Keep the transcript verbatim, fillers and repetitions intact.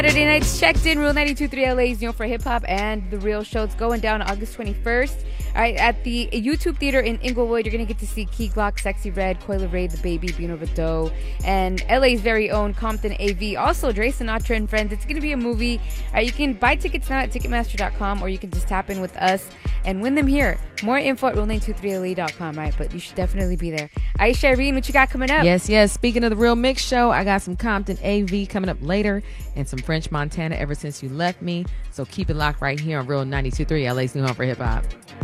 Saturday nights checked in. Real ninety-two point three L A's New for Hip Hop and The Real Show. It's going down August twenty-first. All right, at the YouTube Theater in Inglewood, you're going to get to see Key Glock, Sexy Red, Coi Leray, The Baby, Bino Vito, and L A's very own Compton A V. Also, Dre Sinatra and Friends. It's going to be a movie. All right, you can buy tickets now at Ticketmaster dot com, or you can just tap in with us and win them here. More info at real nine two three L A dot com, right? But you should definitely be there. Aisha Irene, what you got coming up? Yes, yes. Speaking of the Real Mix Show, I got some Compton A V coming up later and some French Montana, Ever Since You Left Me. So keep it locked right here on Real ninety-two point three L A's New Home for Hip Hop.